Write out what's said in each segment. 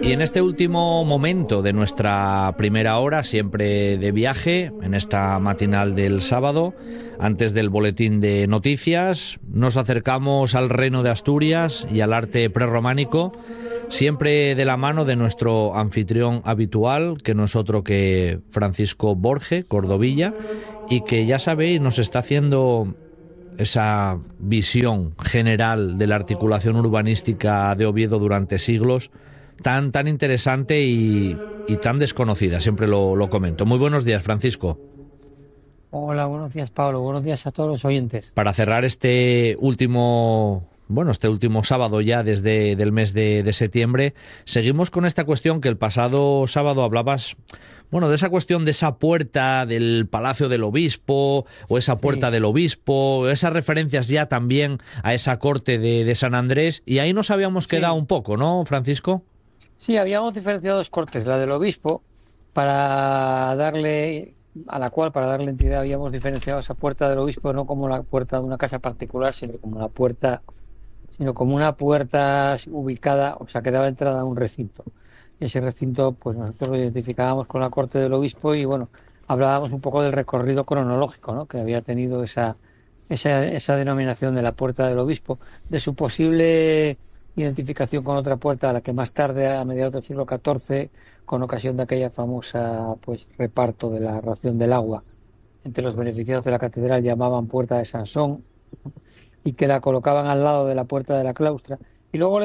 Y en este último momento de nuestra primera hora, siempre de viaje, en esta matinal del sábado, antes del boletín de noticias, nos acercamos al reino de Asturias y al arte prerrománico, siempre de la mano de nuestro anfitrión habitual, que no es otro que Francisco Borge, Cordovilla, y que ya sabéis, nos está haciendo esa visión general de la articulación urbanística de Oviedo durante siglos, tan interesante y tan desconocida, siempre lo comento. Muy buenos días, Francisco. Hola, buenos días, Pablo. Buenos días a todos los oyentes. Para cerrar este último sábado ya desde el mes de septiembre, seguimos con esta cuestión que el pasado sábado hablabas, de esa cuestión de esa puerta del Palacio del Obispo, o esa puerta Sí, del Obispo, esas referencias ya también a esa corte de San Andrés, y ahí nos habíamos quedado sí, un poco, ¿no, Francisco? sí, habíamos diferenciado dos cortes, la del obispo, para darle, a la cual, para darle entidad, habíamos diferenciado esa puerta del obispo no como la puerta de una casa particular, sino como una puerta ubicada, o sea, que daba entrada a un recinto. Y ese recinto, pues nosotros lo identificábamos con la corte del obispo y, bueno, hablábamos un poco del recorrido cronológico, ¿no?, que había tenido esa denominación de la puerta del obispo, de su posible identificación con otra puerta a la que más tarde, a mediados del siglo XIV, con ocasión de aquella famosa, pues, reparto de la ración del agua entre los beneficiados de la catedral, llamaban puerta de Sansón, y que la colocaban al lado de la puerta de la claustra. Y luego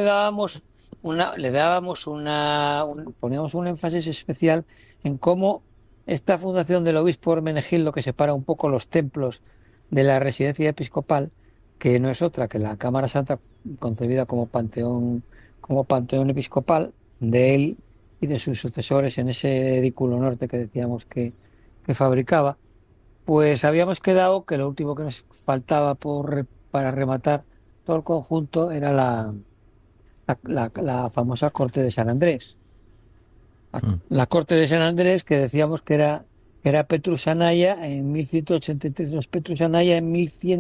poníamos un énfasis especial en cómo esta fundación del obispo Hermenegildo, que separa un poco los templos de la residencia episcopal, que no es otra que la Cámara Santa, concebida como panteón episcopal de él y de sus sucesores en ese edículo norte que decíamos que fabricaba, pues habíamos quedado que lo último que nos faltaba para rematar todo el conjunto era la famosa Corte de San Andrés. Mm. La Corte de San Andrés, que decíamos que era Petrus Anaya en 1183, no, es Petrus Anaya en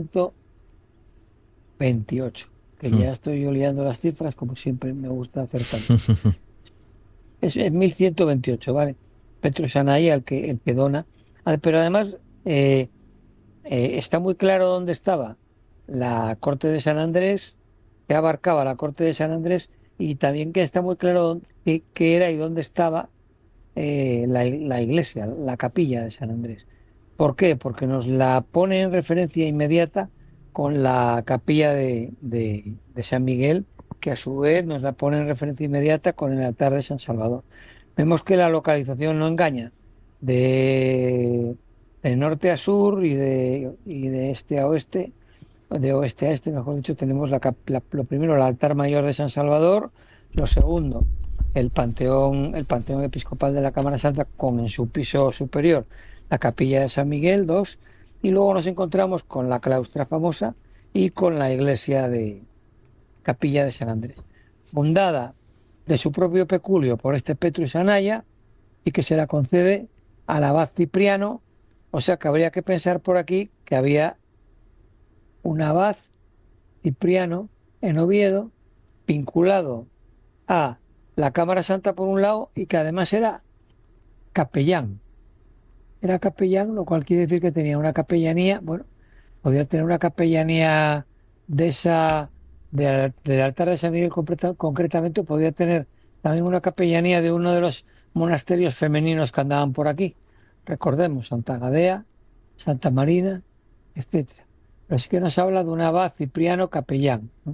1128, que Mm. ya estoy yo liando las cifras, como siempre me gusta acertando. Es en 1128, ¿vale? Petrus Anaya el que dona. Pero además, está muy claro dónde estaba la Corte de San Andrés, que abarcaba la Corte de San Andrés, y también que está muy claro qué era y dónde estaba la iglesia, la capilla de San Andrés. ¿Por qué? Porque nos la pone en referencia inmediata con la capilla de San Miguel, que a su vez nos la pone en referencia inmediata con el altar de San Salvador. Vemos que la localización no engaña. De, de norte a sur y de este a oeste, de oeste a este, mejor dicho, tenemos lo primero, el altar mayor de San Salvador; lo segundo, el panteón episcopal de la Cámara Santa, con en su piso superior la capilla de San Miguel; dos, y luego nos encontramos con la claustra famosa y con la iglesia de Capilla de San Andrés, fundada de su propio peculio por este Petrus Anaya, y que se la concede al abad Cipriano. O sea que habría que pensar por aquí que había un abad Cipriano en Oviedo, vinculado a la Cámara Santa por un lado, y que además era capellán. Era capellán, lo cual quiere decir que tenía una capellanía, bueno, podía tener una capellanía de esa, del altar de San Miguel concretamente, podía tener también una capellanía de uno de los monasterios femeninos que andaban por aquí. Recordemos, Santa Gadea, Santa Marina, etcétera. Pero sí que nos habla de un abad Cipriano capellán, ¿no?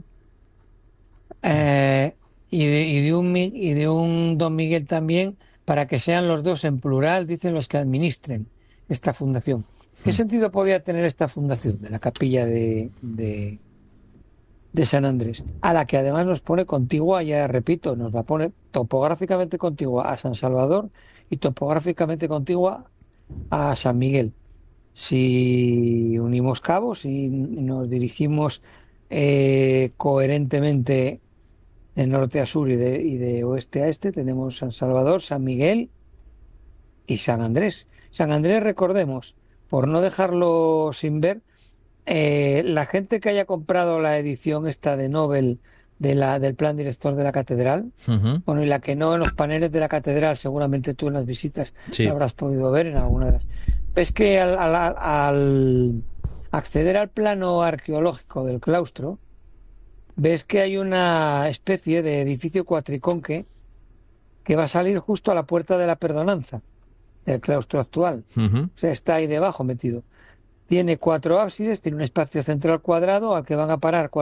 Y de un don Miguel también, para que sean los dos en plural, dicen, los que administren esta fundación. ¿Qué Mm. sentido podía tener esta fundación de la capilla de San Andrés? A la que además nos pone contigua, ya repito, nos la pone topográficamente contigua a San Salvador y topográficamente contigua a San Miguel. Si unimos cabos y nos dirigimos coherentemente de norte a sur y de oeste a este, tenemos San Salvador, San Miguel y San Andrés. San Andrés, recordemos, por no dejarlo sin ver, la gente que haya comprado la edición esta de Nobel del plan director de la catedral. Ujú. Bueno, y la que no en los paneles de la catedral, seguramente tú en las visitas Sí. la habrás podido ver en alguna de las. Ves que al acceder al plano arqueológico del claustro, ves que hay una especie de edificio cuatriconque que va a salir justo a la puerta de la Perdonanza del claustro actual. Ujú. O sea, está ahí debajo metido. Tiene 4 ábsides, tiene un espacio central cuadrado al que van a parar